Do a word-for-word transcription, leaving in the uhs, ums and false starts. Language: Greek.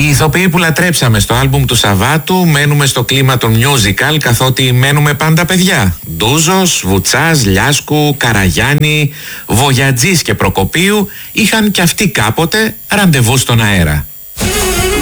Οι ηθοποιοί που λατρέψαμε στο άλμπουμ του Σαββάτου μένουμε στο κλίμα των musical, καθότι μένουμε πάντα παιδιά. Ντούζος, Βουτσάς, Λιάσκου, Καραγιάννη, Βογιατζής και Προκοπίου είχαν κι αυτοί κάποτε ραντεβού στον αέρα.